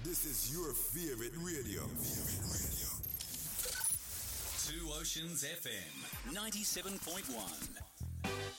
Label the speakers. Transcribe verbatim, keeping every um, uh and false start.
Speaker 1: This is your favorite radio.
Speaker 2: Two Oceans F M, ninety-seven point one.